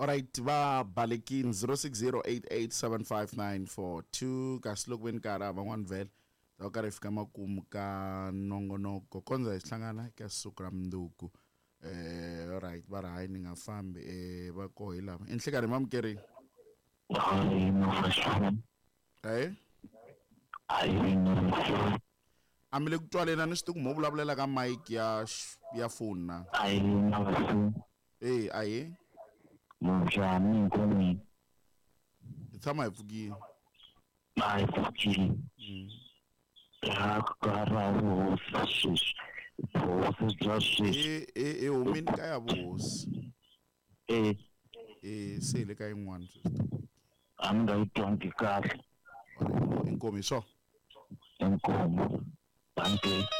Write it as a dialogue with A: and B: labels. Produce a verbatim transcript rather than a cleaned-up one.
A: Alright, ba balekin zero six zero eight eight seven five nine four two ka silokweni kara van'wana vhele ta ka ri fika makumu ka nongonoko konza isihlangana ka siku ra mundzuku. Eh alright va ri hayi ni nga fambi eh va koho hi lava enhlekani mamukeri
B: hayi no
A: eh
B: hayi no
A: amile ku twalena ni swi mo vulavulela ka mic ya ya phone na
B: hayi no
A: eh ayi
B: Mujani kumi
A: tshama hi pfukile
B: hayi pfukile ya kara wo fasus wo fasus
A: eh eh eh umini ka ya vuhosi
B: eh
A: eh se le ka yin'wana sister
B: amnga itwanti kahle
A: inkomiso
B: inkomo banke